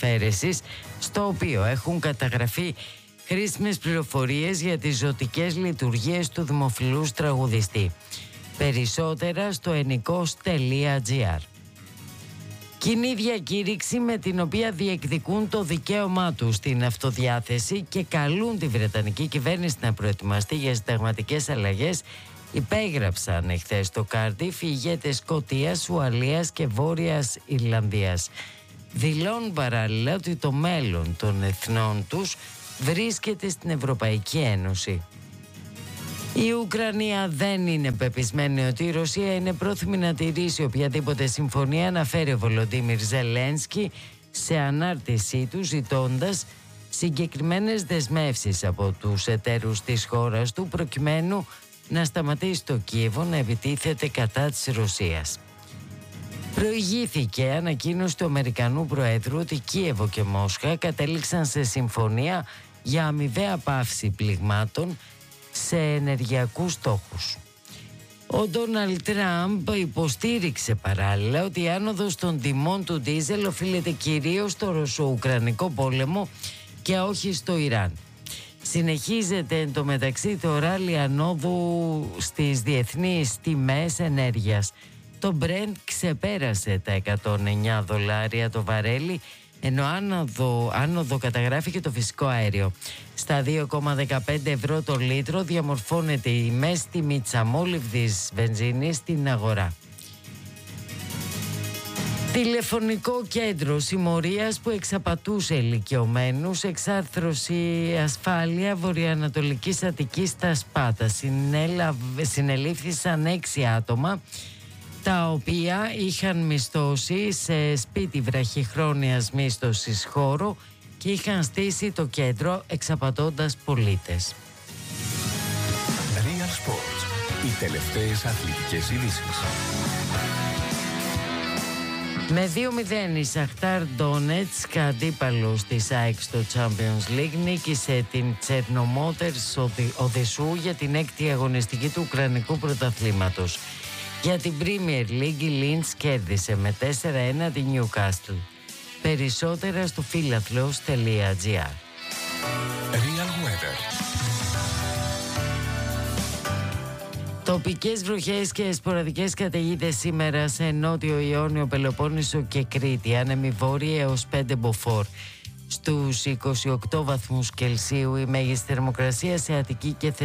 αφαίρεσης, στο οποίο έχουν καταγραφεί χρήσιμες πληροφορίες για τις ζωτικές λειτουργίες του δημοφιλούς τραγουδιστή. Περισσότερα στο ennikos.gr. Κοινή διακήρυξη με την οποία διεκδικούν το δικαίωμά τους στην αυτοδιάθεση και καλούν τη Βρετανική κυβέρνηση να προετοιμαστεί για συνταγματικές αλλαγές υπέγραψαν εχθές στο Κάρντιφ οι ηγέτες Σκωτίας, Ουαλίας και Βόρειας Ιρλανδίας. Δηλώνουν παράλληλα ότι το μέλλον των εθνών τους βρίσκεται στην Ευρωπαϊκή Ένωση. Η Ουκρανία δεν είναι πεπισμένη ότι η Ρωσία είναι πρόθυμη να τηρήσει οποιαδήποτε συμφωνία, αναφέρει ο Βολοντίμιρ Ζελένσκι σε ανάρτησή του, ζητώντας συγκεκριμένες δεσμεύσεις από τους εταίρους της χώρας του προκειμένου να σταματήσει το Κίεβο να επιτίθεται κατά της Ρωσίας. Προηγήθηκε ανακοίνωση του Αμερικανού Προέδρου ότι Κίεβο και Μόσχα κατέληξαν σε συμφωνία για αμοιβαία πάυση πληγμάτων σε ενεργειακούς στόχους. Ο Ντόναλντ Τραμπ υποστήριξε παράλληλα ότι η άνοδος των τιμών του ντίζελ οφείλεται κυρίως στο ρωσο-ουκρανικό πόλεμο και όχι στο Ιράν. Συνεχίζεται εν τω μεταξύ το ράλι ανόδου στις διεθνείς τιμές ενέργειας. Το Brent ξεπέρασε τα $109 το βαρέλι, ενώ άνοδο καταγράφει και το φυσικό αέριο. Στα 2,15 ευρώ το λίτρο διαμορφώνεται η μέση τιμή της αμόλυβδης βενζίνης στην αγορά. Τηλεφωνικό κέντρο συμμορίας που εξαπατούσε ηλικιωμένους, εξάρθρωση ασφάλεια βορειοανατολικής Αττικής στα Σπάτα. Συνελήφθησαν 6 άτομα, τα οποία είχαν μισθώσει σε σπίτι βραχυχρόνιας μίσθωσης χώρο και είχαν στήσει το κέντρο εξαπατώντας πολίτες. Real Sports. Οι τελευταίες αθλητικές ειδήσεις. Με 2-0 η Σαχτάρ Ντόνετσκ, αντίπαλος της ΑΕΚ στο Champions League, νίκησε την Τσερνομότερς Οδεσσού για την 6η αγωνιστική του Ουκρανικού πρωταθλήματος. Για την Premier League η Λίντς κέρδισε με 4-1 την Newcastle. Περισσότερα στο philathlos.gr. Real Weather. Τοπικές βροχές και σποραδικές καταιγίδες σήμερα σε Νότιο Ιόνιο, Πελοπόννησο και Κρήτη. Άνεμοι βόρειοι έως 5 μποφόρ. Στους 28 βαθμούς Κελσίου η μέγιστη θερμοκρασία σε Αττική και